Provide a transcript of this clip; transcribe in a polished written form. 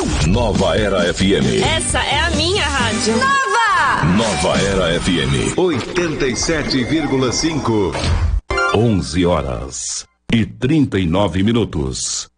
Nova Era FM. Essa é a minha rádio. Nova Era FM 87,5. 11h39.